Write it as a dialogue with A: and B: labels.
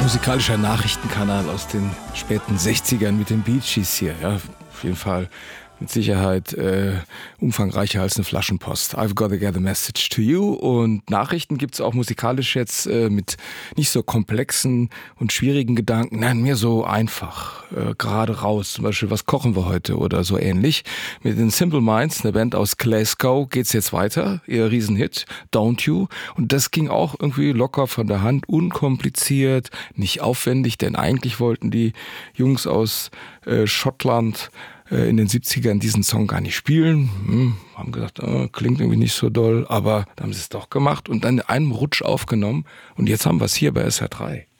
A: Musikalischer Nachrichtenkanal aus den späten 60ern mit den Bee Gees hier. Ja, auf jeden Fall mit Sicherheit umfangreicher als eine Flaschenpost. I've got to get a message to you. Und Nachrichten gibt es auch musikalisch jetzt mit nicht so komplexen und schwierigen Gedanken. Nein, mehr so einfach. Gerade raus. Zum Beispiel, was kochen wir heute oder so ähnlich. Mit den Simple Minds, eine Band aus Glasgow, geht's jetzt weiter. Ihr Riesenhit, Don't You. Und das ging auch irgendwie locker von der Hand, unkompliziert, nicht aufwendig, denn eigentlich wollten die Jungs aus Schottland in den 70ern diesen Song gar nicht spielen. Haben gedacht, klingt irgendwie nicht so doll, aber dann haben sie es doch gemacht und dann in einem Rutsch aufgenommen und jetzt haben wir es hier bei SR3.